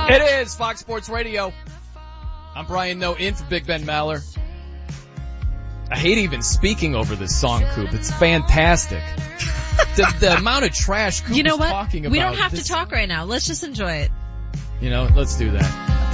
It is Fox Sports Radio. I'm Brian Noe, in for Big Ben Maller. I hate even speaking over this song, Coop. It's fantastic. The amount of trash Coop is talking about. We don't have to talk right now. Let's just enjoy it. Let's do that.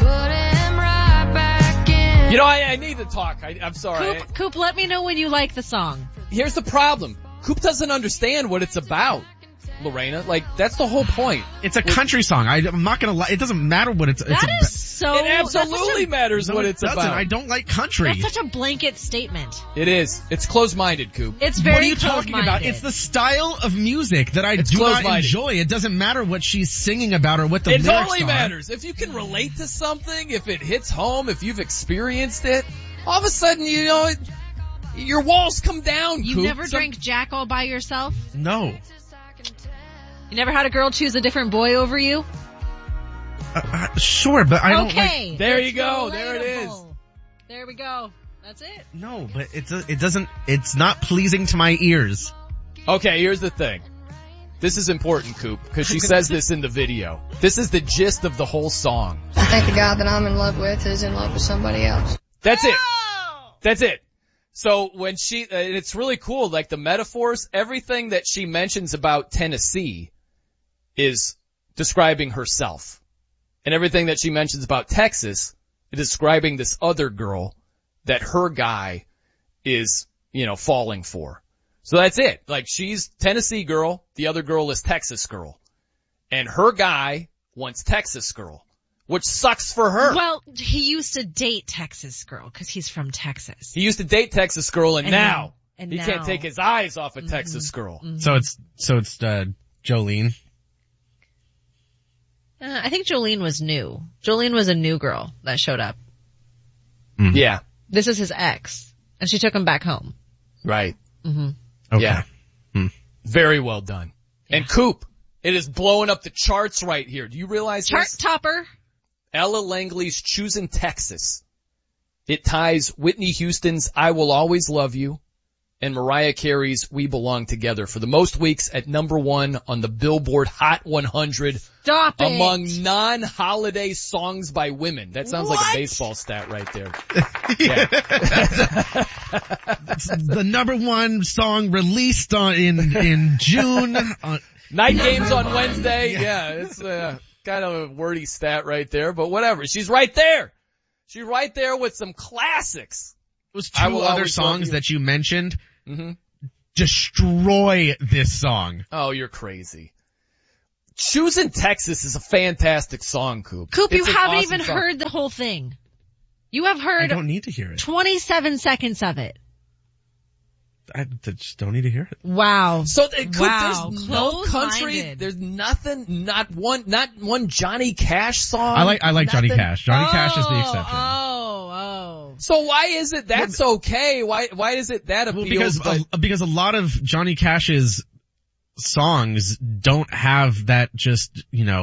I need to talk. I'm sorry. Coop, let me know when you like the song. Here's the problem. Coop doesn't understand what it's about, Lorena. That's the whole point. It's a country song. I'm not gonna lie. It doesn't matter what it's about. It absolutely matters what it's about. I don't like country. That's such a blanket statement. It is. It's closed-minded, Coop. It's very What are you talking about? It's the style of music that I do not enjoy. It doesn't matter what she's singing about or what the lyrics are. It totally matters. If you can relate to something, if it hits home, if you've experienced it, all of a sudden, your walls come down, Coop. You never drank Jack all by yourself? No. You never had a girl choose a different boy over you? Sure, but I don't like... There you go. There it is. There we go. That's it. No, but it's not pleasing to my ears. Okay, here's the thing. This is important, Coop, because she says this in the video. This is the gist of the whole song. I think the guy that I'm in love with is in love with somebody else. That's it. That's it. So when it's really cool, the metaphors, everything that she mentions about Tennessee is describing herself. And everything that she mentions about Texas is describing this other girl that her guy is, falling for. So that's it. She's Tennessee girl, the other girl is Texas girl. And her guy wants Texas girl, which sucks for her. Well, he used to date Texas girl because he's from Texas. He used to date Texas girl and now he can't take his eyes off of Texas girl. Mm-hmm. So it's Jolene. I think Jolene was new. Jolene was a new girl that showed up. Mm-hmm. Yeah. This is his ex, and she took him back home. Right. Mm-hmm. Okay. Yeah. Very well done. Yeah. And Coop, it is blowing up the charts right here. Do you realize Chart this? topper. Ella Langley's Choosing Texas. It ties Whitney Houston's I Will Always Love You and Mariah Carey's We Belong Together for the most weeks at number 1 on the Billboard Hot 100. Stop it. Among non-holiday songs by women. That sounds like a baseball stat right there. Yeah. The number 1 song released in June. Night games on Wednesday. Yeah, it's kind of a wordy stat right there, but whatever. She's right there. She's right there with some classics. Those 2 other songs that you mentioned destroy this song. Oh, you're crazy. Choosing Texas is a fantastic song, Coop. Coop, you haven't even heard the whole thing. You have heard... I don't need to hear it. 27 seconds of it. I just don't need to hear it. Wow. So, Coop, there's no country, there's nothing, not one Johnny Cash song? I like Johnny Cash. Johnny Cash is the exception. So why is it that's okay? Why is it that appeals? Because a lot of Johnny Cash's songs don't have that just,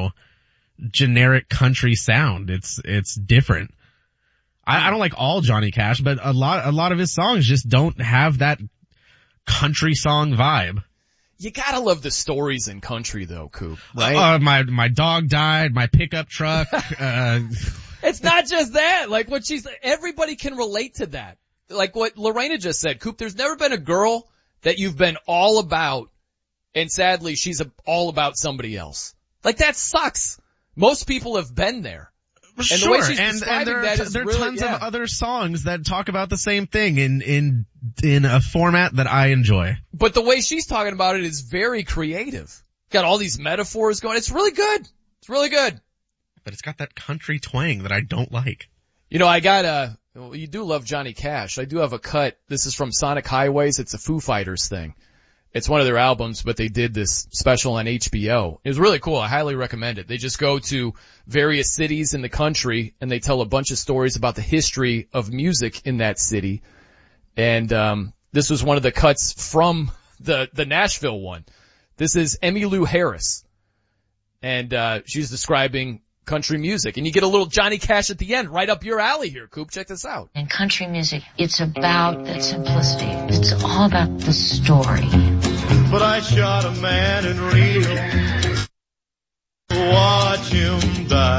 generic country sound. It's different. I don't like all Johnny Cash, but a lot of his songs just don't have that country song vibe. You gotta love the stories in country though, Coop, right? My dog died, my pickup truck, It's not just that. Everybody can relate to that. Like what Lorena just said, Coop, there's never been a girl that you've been all about, and sadly she's all about somebody else. That sucks. Most people have been there. And sure, the way she's describing that is there are really, tons of other songs that talk about the same thing in a format that I enjoy. But the way she's talking about it is very creative. Got all these metaphors going. It's really good. It's really good. But it's got that country twang that I don't like. I got you do love Johnny Cash. I do have a cut. This is from Sonic Highways. It's a Foo Fighters thing. It's one of their albums, but they did this special on HBO. It was really cool. I highly recommend it. They just go to various cities in the country and they tell a bunch of stories about the history of music in that city. And this was one of the cuts from the Nashville one. This is Emmylou Harris. And she's describing country music. And you get a little Johnny Cash at the end, right up your alley here, Coop. Check this out. In country music, it's about that simplicity. It's all about the story. But I shot a man in Rio. Watch him die.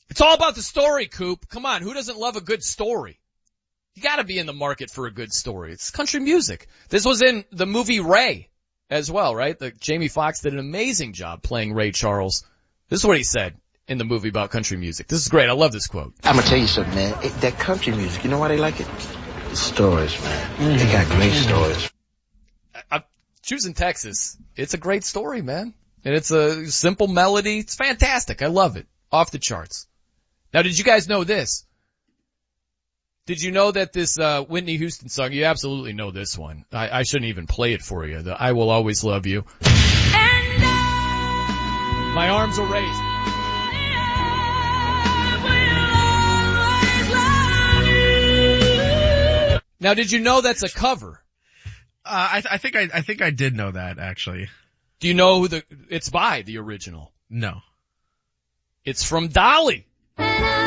It's all about the story, Coop. Come on, who doesn't love a good story? You gotta be in the market for a good story. It's country music. This was in the movie Ray as well, right? Jamie Foxx did an amazing job playing Ray Charles. This is what he said in the movie about country music. This is great. I love this quote. I'm gonna tell you something, man. That country music, you know why they like it? The stories, man. They got great stories. I'm choosing Texas. It's a great story, man. And it's a simple melody. It's fantastic. I love it. Off the charts. Now, did you guys know this? Did you know that this Whitney Houston song, you absolutely know this one. I shouldn't even play it for you. The I Will Always Love You. And my arms are raised. Now, did you know that's a cover? I think I did know that, actually. Do you know who it's by, the original? No. It's from Dolly. Oh.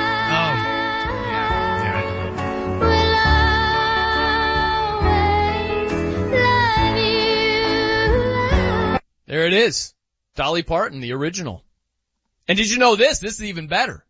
Yeah. There it is. Dolly Parton, the original. And did you know this? This is even better.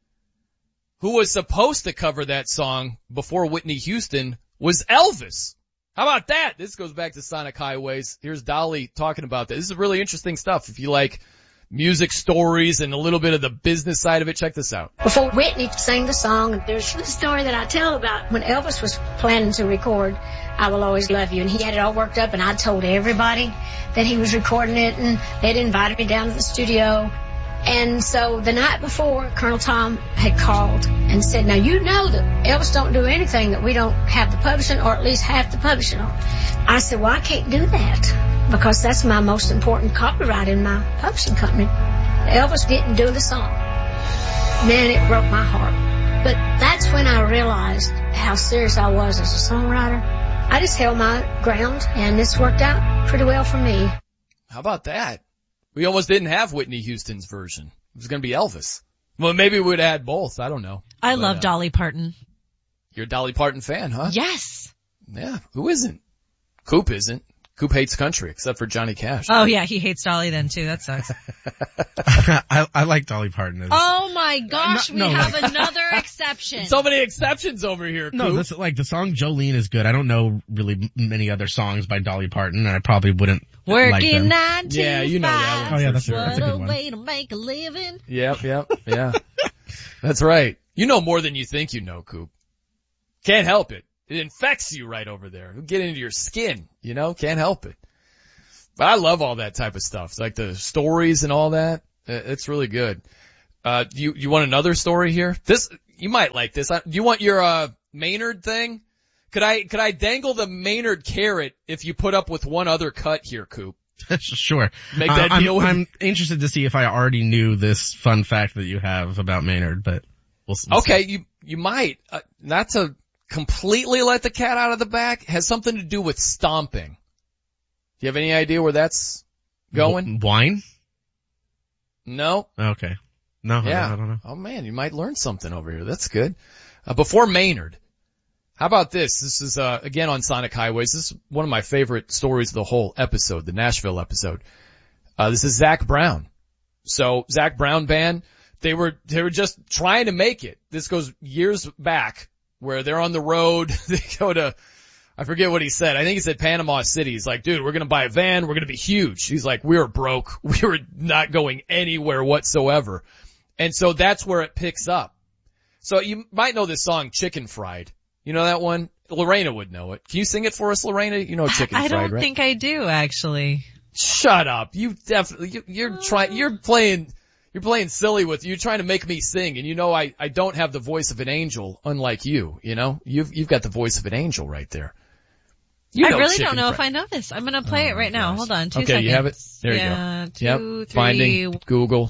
Who was supposed to cover that song before Whitney Houston was Elvis. How about that? This goes back to Sonic Highways. Here's Dolly talking about that. This is really interesting stuff. If you like music stories and a little bit of the business side of it, check this out. Before Whitney sang the song, there's the story that I tell about when Elvis was planning to record I Will Always Love You, and he had it all worked up, and I told everybody that he was recording it, and they'd invited me down to the studio. And so the night before, Colonel Tom had called and said, now you know that Elvis don't do anything that we don't have the publishing, or at least half the publishing on. I said, well, I can't do that because that's my most important copyright in my publishing company. Elvis didn't do the song. Man, it broke my heart. But that's when I realized how serious I was as a songwriter. I just held my ground, and this worked out pretty well for me. How about that? We almost didn't have Whitney Houston's version. It was going to be Elvis. Well, maybe we would have had both. I don't know. I love Dolly Parton. You're a Dolly Parton fan, huh? Yes. Yeah. Who isn't? Coop isn't. Coop hates country, except for Johnny Cash. Oh yeah, he hates Dolly then too. That sucks. I like Dolly Parton. Oh my gosh, we have another exception. So many exceptions over here, Coop. No, that's like the song Jolene is good. I don't know really many other songs by Dolly Parton, and I probably wouldn't Working like them. 9 to 5. Yeah, you know that one. Oh yeah, that's a good What a one. way to make a living. Yep, yeah. That's right. You know more than you think you know, Coop. Can't help it. It infects you right over there. It'll get into your skin, you know? Can't help it. But I love all that type of stuff. It's like the stories and all that. It's really good. You want another story here? You might like this. Do you want your, Maynard thing? Could I dangle the Maynard carrot if you put up with one other cut here, Coop? Sure. Make that deal with I'm interested to see if I already knew this fun fact that you have about Maynard, but we'll okay, see. you might. Not to completely let the cat out of the bag, has something to do with stomping. Do you have any idea where that's going? Wine? No. Okay. No, Yeah. I don't know. Oh man, you might learn something over here. That's good. Before Maynard, how about this? This is, again on Sonic Highways. This is one of my favorite stories of the whole episode, the Nashville episode. This is Zac Brown. So Zac Brown band, they were just trying to make it. This goes years back where they're on the road. They go to, I forget what he said. I think he said Panama City. He's like, dude, we're going to buy a van. We're going to be huge. He's like, we were broke. We were not going anywhere whatsoever. And so that's where it picks up. So you might know this song, Chicken Fried. You know that one? Lorena would know it. Can you sing it for us, Lorena? You know Chicken Fried, right? I don't think I do, actually. Shut up. You definitely, you're playing silly with, you're trying to make me sing, and you know I don't have the voice of an angel, unlike you, you know? You've got the voice of an angel right there. You I know really Chicken don't know Fried. if I know this. I'm gonna play it right now. gosh. Hold on, 2 Okay, seconds. you have it? There you yeah, go. 2, Yep. 3. Finding, Google,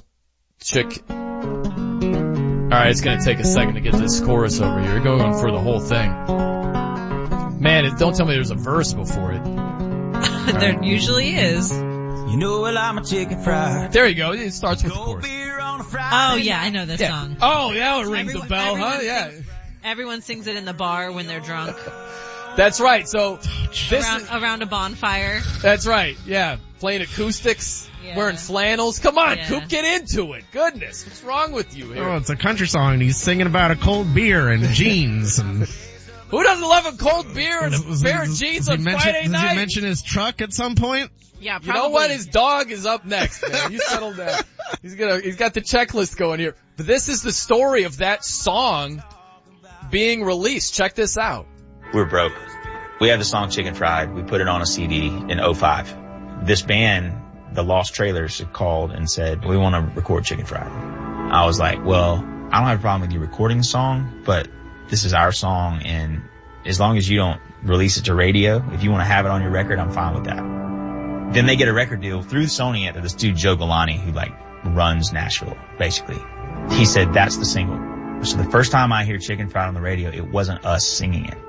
Alright, it's gonna take a second to get this chorus over here. Going for the whole thing. Man, don't tell me there's a verse before it. There usually is. You know, well, I'm a chicken fried. There you go. It starts with the chorus. Oh yeah, I know this song. Oh, yeah, it rings a bell, huh? Yeah. Everyone sings it in the bar when they're drunk. That's right. So, this is, Around a bonfire. that's right. Yeah. playing acoustics, Yeah. wearing flannels. Come on, Yeah. Coop, get into it. Goodness, what's wrong with you here? Oh, it's a country song and he's singing about a cold beer and jeans and Who doesn't love a cold beer and a pair of jeans on Friday Does night? he mention his truck at some point? Yeah, probably. You know what? His dog is up next, man. You settle down. He's got the checklist going here. But this is the story of that song being released. Check this out. We're broke. We have the song Chicken Fried. We put it on a CD in 05. This band, the Lost Trailers, called and said, we want to record Chicken Fried. I was like, well, I don't have a problem with you recording the song, but this is our song, and as long as you don't release it to radio, if you want to have it on your record, I'm fine with that. Then they get a record deal through Sony to this dude, Joe Galani, who runs Nashville, basically. He said, that's the single. So the first time I hear Chicken Fried on the radio, it wasn't us singing it.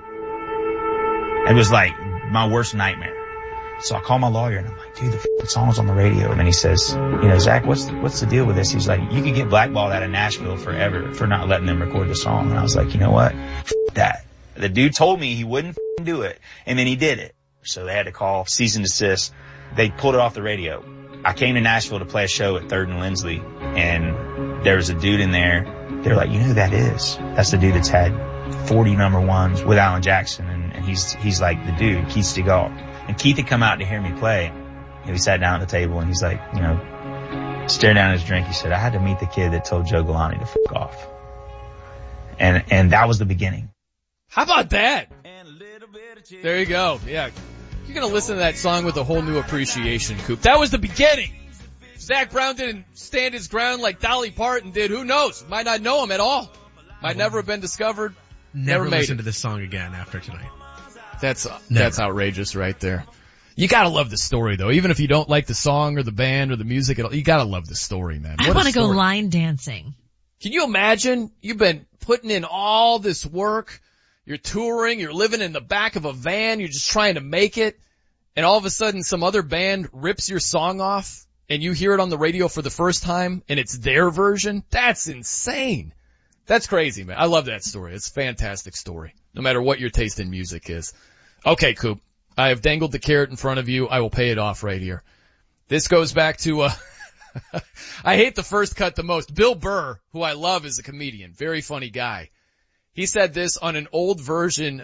It was like my worst nightmare. So I call my lawyer and I'm like, dude, the song's on the radio. And then he says, Zach, what's the deal with this? He's like, you could get blackballed out of Nashville forever for not letting them record the song. And I was like, you know what? That. The dude told me he wouldn't do it. And then he did it. So they had to call cease and desist. They pulled it off the radio. I came to Nashville to play a show at 3rd and Lindsley, and there was a dude in there. They were like, you know who that is? That's the dude that's had 40 number ones with Alan Jackson, and he's like the dude, Keith Stigall. And Keith had come out to hear me play. He sat down at the table and he's like, staring down at his drink. He said, I had to meet the kid that told Joe Galani to fuck off. And that was the beginning. How about that? There you go. Yeah. You're going to listen to that song with a whole new appreciation, Coop. That was the beginning. Zach Brown didn't stand his ground like Dolly Parton did. Who knows? Might not know him at all. Might never have been discovered. Never made listen it. to this song again after tonight. That's outrageous right there. You gotta love the story though. Even if you don't like the song or the band or the music at all, you gotta love the story, man. I want to go line dancing. Can you imagine? You've been putting in all this work. You're touring. You're living in the back of a van. You're just trying to make it. And all of a sudden some other band rips your song off and you hear it on the radio for the first time and it's their version. That's insane. That's crazy, man. I love that story. It's a fantastic story. No matter what your taste in music is. Okay, Coop. I have dangled the carrot in front of you. I will pay it off right here. This goes back to, I hate the first cut the most. Bill Burr, who I love as a comedian. Very funny guy. He said this on an old version,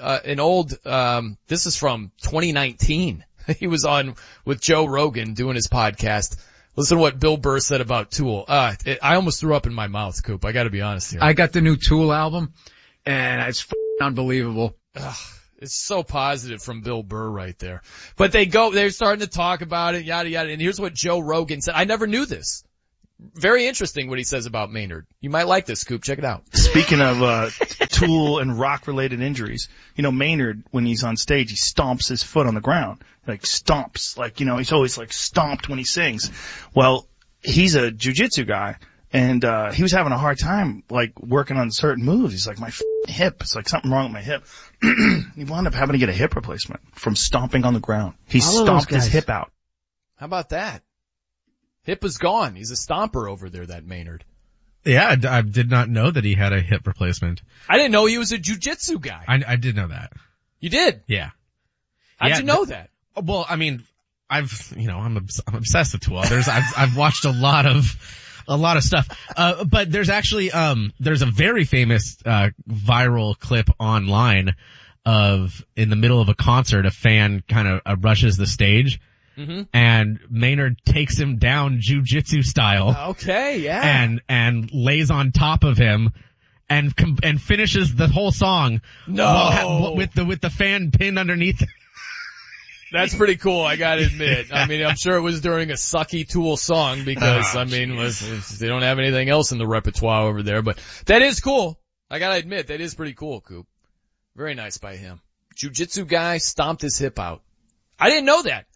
this is from 2019. He was on with Joe Rogan doing his podcast. Listen to what Bill Burr said about Tool. I almost threw up in my mouth, Coop. I gotta be honest here. I got the new Tool album, and it's unbelievable. It's so positive from Bill Burr right there. But they're starting to talk about it, yada yada, and here's what Joe Rogan said. I never knew this. Very interesting what he says about Maynard. You might like this, Scoop. Check it out. Speaking of Tool and rock-related injuries, Maynard, when he's on stage, he stomps his foot on the ground. Stomps. He's always stomped when he sings. Well, he's a jiu-jitsu guy, and he was having a hard time, working on certain moves. He's like, my hip. It's something wrong with my hip. He wound up having to get a hip replacement from stomping on the ground. He stomped his hip out. How about that? Hip is gone. He's a stomper over there, that Maynard. Yeah, I did not know that he had a hip replacement. I didn't know he was a jiu-jitsu guy. I did know that. You did? Yeah. How'd you know that? Well, I mean, I'm obsessed with Tool. I've watched a lot of stuff. But there's actually, there's a very famous, viral clip online of, in the middle of a concert, a fan kind of rushes the stage. Mm-hmm. And Maynard takes him down jiu-jitsu style. Okay, yeah. And lays on top of him and finishes the whole song. No. With the fan pinned underneath. That's pretty cool, I gotta admit. I mean, I'm sure it was during a sucky Tool song because, they don't have anything else in the repertoire over there, but that is cool. I gotta admit, that is pretty cool, Coop. Very nice by him. Jiu-jitsu guy stomped his hip out. I didn't know that.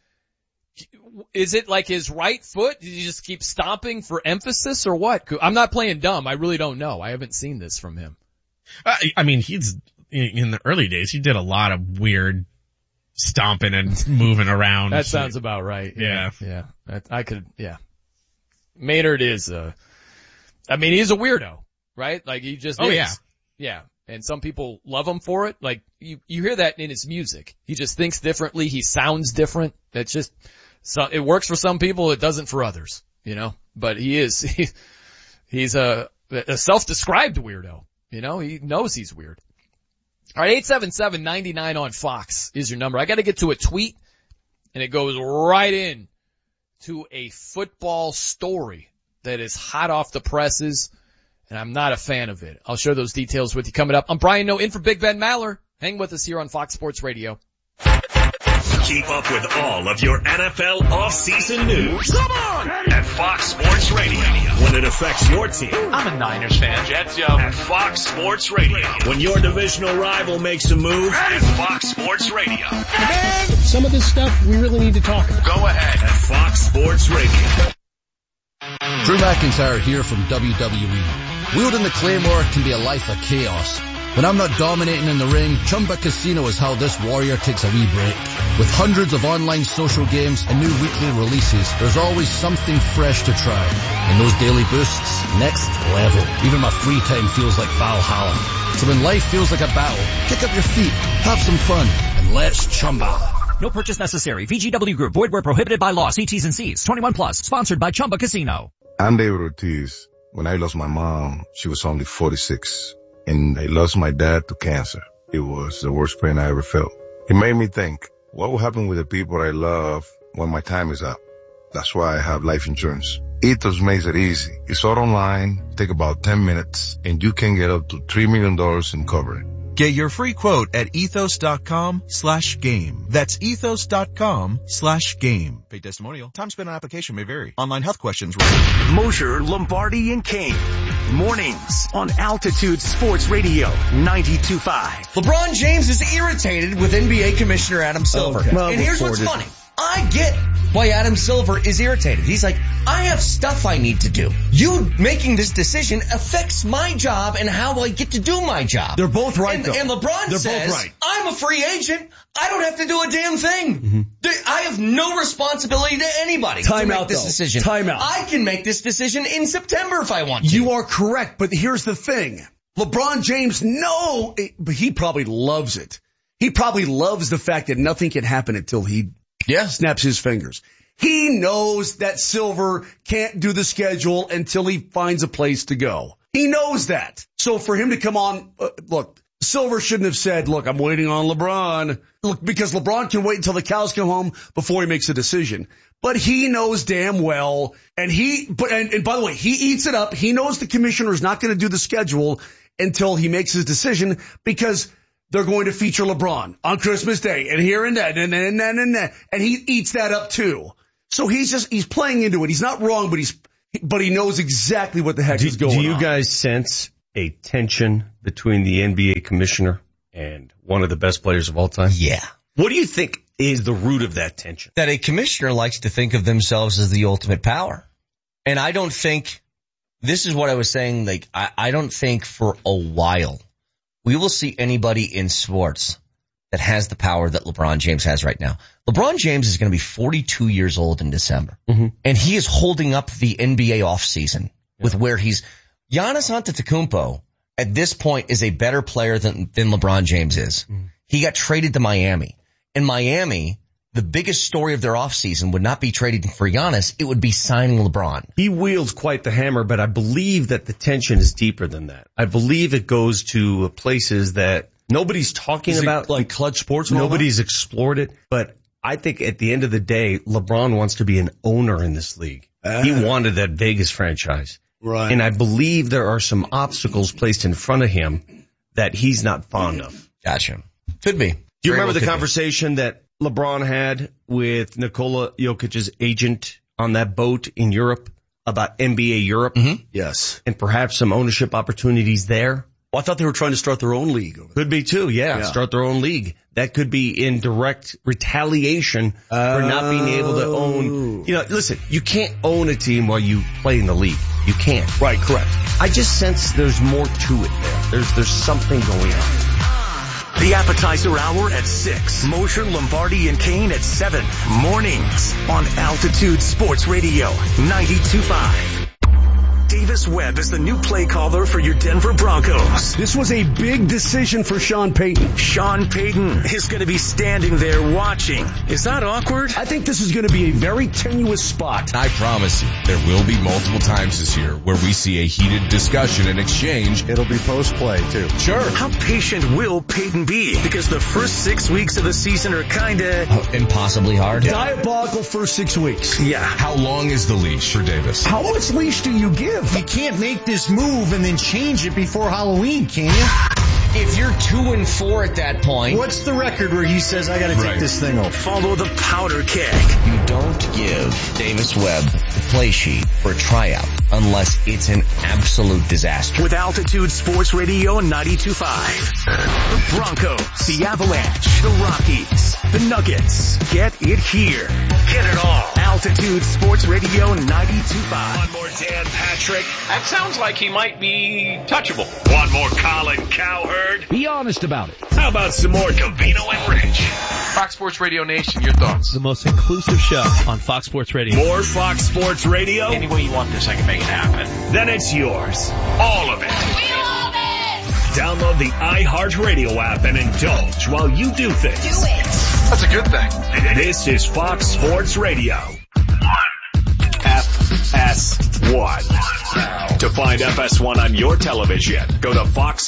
Is it like his right foot? Did he just keep stomping for emphasis or what? I'm not playing dumb. I really don't know. I haven't seen this from him. I mean, he's, in the early days, he did a lot of weird stomping and moving around. That sounds about right. Yeah. Yeah. Maynard is, he's a weirdo, right? He just is. Yeah. Yeah. And some people love him for it. You hear that in his music. He just thinks differently. He sounds different. So it works for some people, it doesn't for others, you know, but he's a self-described weirdo, you know, he knows he's weird. All right, 877-99 on Fox is your number. I got to get to a tweet, and it goes right in to a football story that is hot off the presses, and I'm not a fan of it. I'll share those details with you coming up. I'm Brian Noe in for Big Ben Maller. Hang with us here on Fox Sports Radio. Keep up with all of your NFL off-season news. Come on! At Fox Sports Radio. When it affects your team. I'm a Niners fan. Jets, yo. At Fox Sports Radio. When your divisional rival makes a move. At Fox Sports Radio. Man, some of this stuff we really need to talk about. Go ahead. At Fox Sports Radio. Drew McIntyre here from WWE. Wielding the Claymore can be a life of chaos. When I'm not dominating in the ring, Chumba Casino is how this warrior takes a wee break. With hundreds of online social games and new weekly releases, there's always something fresh to try. And those daily boosts, next level. Even my free time feels like Valhalla. So when life feels like a battle, kick up your feet, have some fun, and let's Chumba. No purchase necessary. VGW Group. Void where prohibited by law. See T's and C's. 21 plus. Sponsored by Chumba Casino. I'm David Ortiz. When I lost my mom, she was only 46. And I lost my dad to cancer. It was the worst pain I ever felt. It made me think, what will happen with the people I love when my time is up? That's why I have life insurance. Ethos makes it easy. It's all online, take about 10 minutes, and you can get up to $3 million in coverage. Get your free quote at ethos.com/game. That's ethos.com/game. Paid testimonial. Time spent on application may vary. Online health questions. Mosher, Lombardi, and Kane. Mornings on Altitude Sports Radio 92.5. LeBron James is irritated with NBA Commissioner Adam Silver. Okay. Well, and here's what's funny. I get why Adam Silver is irritated. He's like, I have stuff I need to do. You making this decision affects my job and how I get to do my job. They're both right, though. And LeBron says, both right. I'm a free agent. I don't have to do a damn thing. Mm-hmm. I have no responsibility to anybody to make this decision. Time out. I can make this decision in September if I want to. You are correct, but here's the thing. LeBron James, but he probably loves it. He probably loves the fact that nothing can happen until he snaps his fingers. He knows that Silver can't do the schedule until he finds a place to go. He knows that. So for him to come on, look, Silver shouldn't have said, look, I'm waiting on LeBron. Look, because LeBron can wait until the cows come home before he makes a decision. But he knows damn well, and by the way, he eats it up. He knows the commissioner is not going to do the schedule until he makes his decision because they're going to feature LeBron on Christmas Day and here and that and that. And he eats that up too. So he's playing into it. He's not wrong, but he knows exactly what the heck is going on. Do you guys sense a tension between the NBA commissioner and one of the best players of all time? Yeah. What do you think is the root of that tension? That a commissioner likes to think of themselves as the ultimate power. And I don't think, this is what I was saying, like, I don't think for a while we will see anybody in sports that has the power that LeBron James has right now. LeBron James is going to be 42 years old in December. Mm-hmm. And he is holding up the NBA offseason with where Giannis Antetokounmpo at this point is a better player than LeBron James is. Mm-hmm. He got traded to Miami. In Miami, the biggest story of their offseason would not be trading for Giannis. It would be signing LeBron. He wields quite the hammer, but I believe that the tension is deeper than that. I believe it goes to places that nobody's talking about. Like Clutch Sports? Nobody's explored it. But I think at the end of the day, LeBron wants to be an owner in this league. He wanted that Vegas franchise. Right. And I believe there are some obstacles placed in front of him that he's not fond of. Gotcha. Could be. Do you remember the conversation that LeBron had with Nikola Jokic's agent on that boat in Europe about NBA Europe? Mm-hmm. Yes. And perhaps some ownership opportunities there? Well, I thought they were trying to start their own league. Could be too, yeah. Start their own league. That could be in direct retaliation for not being able to own. You know, listen, you can't own a team while you play in the league. You can't. Right, correct. I just sense there's more to it there. There's something going on. The appetizer hour at 6. Mosher, Lombardi, and Kane at 7. Mornings on Altitude Sports Radio 92.5. Davis Webb is the new play caller for your Denver Broncos. This was a big decision for Sean Payton. Sean Payton is going to be standing there watching. Is that awkward? I think this is going to be a very tenuous spot. I promise you, there will be multiple times this year where we see a heated discussion and exchange. It'll be post-play, too. Sure. How patient will Payton be? Because the first 6 weeks of the season are kinda impossibly hard. Diabolical first 6 weeks. Yeah. How long is the leash for Davis? How much leash do you give? You can't make this move and then change it before Halloween, can you? If you're 2-4 at that point. What's the record where he says, I gotta take this thing off? Follow the powder keg. You don't give Davis Webb the play sheet for a tryout unless it's an absolute disaster. With Altitude Sports Radio 92.5. The Broncos, the Avalanche, the Rockies, the Nuggets. Get it here. Get it all. Altitude Sports Radio 92.5. One more Dan Patrick. That sounds like he might be touchable. One more Colin Cowherd. Be honest about it. How about some more Covino and Rich? Fox Sports Radio Nation, your thoughts? The most inclusive show on Fox Sports Radio. More Fox Sports Radio? Any way you want this, I can make it happen. Then it's yours. All of it. We love it! Download the iHeartRadio app and indulge while you do things. Do it. That's a good thing. This is Fox Sports Radio. FS1. To find FS1 on your television, go to Fox